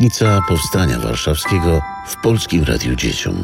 Rocznica Powstania Warszawskiego w Polskim Radiu Dzieciom.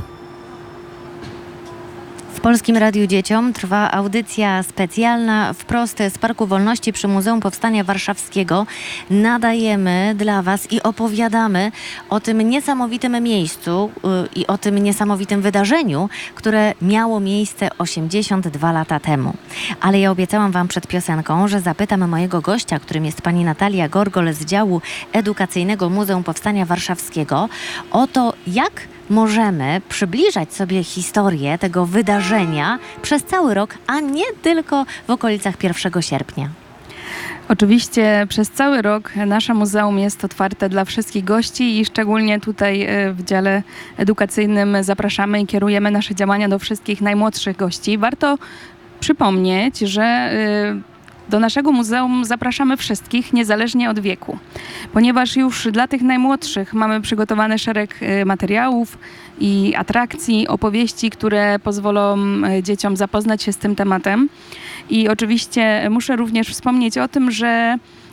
W Polskim Radiu Dzieciom trwa audycja specjalna wprost z Parku Wolności przy Muzeum Powstania Warszawskiego. Nadajemy dla Was i opowiadamy o tym niesamowitym miejscu i o tym niesamowitym wydarzeniu, które miało miejsce 82 lata temu. Ale ja obiecałam Wam przed piosenką, że zapytam mojego gościa, którym jest pani Natalia Gorgol z działu edukacyjnego Muzeum Powstania Warszawskiego, o to, jak możemy przybliżać sobie historię tego wydarzenia przez cały rok, a nie tylko w okolicach 1 sierpnia. Oczywiście przez cały rok nasze muzeum jest otwarte dla wszystkich gości i szczególnie tutaj w dziale edukacyjnym zapraszamy i kierujemy nasze działania do wszystkich najmłodszych gości. Warto przypomnieć, że do naszego muzeum zapraszamy wszystkich, niezależnie od wieku, ponieważ już dla tych najmłodszych mamy przygotowany szereg materiałów i atrakcji, opowieści, które pozwolą dzieciom zapoznać się z tym tematem. I oczywiście muszę również wspomnieć o tym, że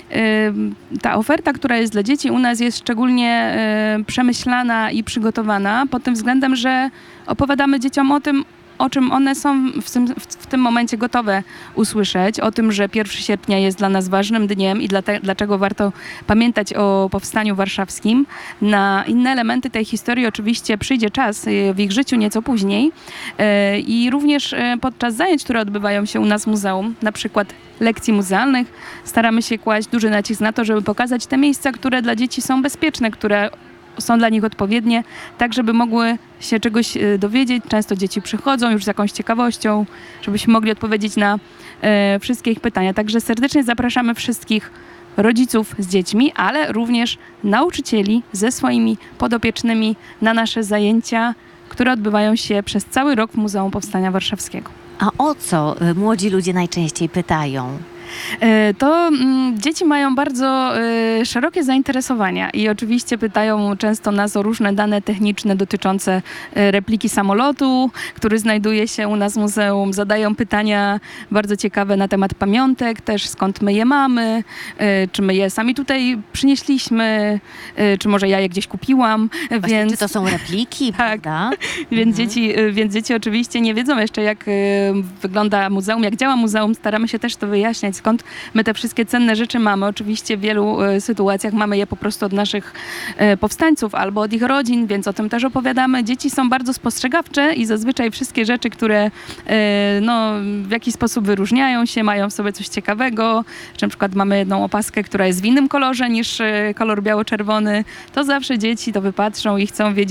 ta oferta, która jest dla dzieci u nas, jest szczególnie przemyślana i przygotowana pod tym względem, że opowiadamy dzieciom o tym, o czym one są w tym momencie gotowe usłyszeć, o tym, że 1 sierpnia jest dla nas ważnym dniem i dlaczego warto pamiętać o Powstaniu Warszawskim. Na inne elementy tej historii oczywiście przyjdzie czas w ich życiu nieco później i również podczas zajęć, które odbywają się u nas w muzeum, na przykład lekcji muzealnych, staramy się kłaść duży nacisk na to, żeby pokazać te miejsca, które dla dzieci są bezpieczne, które są dla nich odpowiednie, tak żeby mogły się czegoś dowiedzieć. Często dzieci przychodzą już z jakąś ciekawością, żebyśmy mogli odpowiedzieć na wszystkie ich pytania. Także serdecznie zapraszamy wszystkich rodziców z dziećmi, ale również nauczycieli ze swoimi podopiecznymi na nasze zajęcia, które odbywają się przez cały rok w Muzeum Powstania Warszawskiego. A o co młodzi ludzie najczęściej pytają? To dzieci mają bardzo szerokie zainteresowania i oczywiście pytają często nas o różne dane techniczne dotyczące repliki samolotu, który znajduje się u nas w muzeum. Zadają pytania bardzo ciekawe na temat pamiątek, też skąd my je mamy, czy my je sami tutaj przynieśliśmy, czy może ja je gdzieś kupiłam. Właśnie, czy to są repliki, tak, prawda? Więc dzieci oczywiście nie wiedzą jeszcze, jak wygląda muzeum, jak działa muzeum. Staramy się też to wyjaśniać, skąd my te wszystkie cenne rzeczy mamy. Oczywiście w wielu sytuacjach mamy je po prostu od naszych powstańców albo od ich rodzin, więc o tym też opowiadamy. Dzieci są bardzo spostrzegawcze i zazwyczaj wszystkie rzeczy, które w jakiś sposób wyróżniają się, mają w sobie coś ciekawego, że na przykład mamy jedną opaskę, która jest w innym kolorze niż kolor biało-czerwony, to zawsze dzieci to wypatrzą i chcą wiedzieć,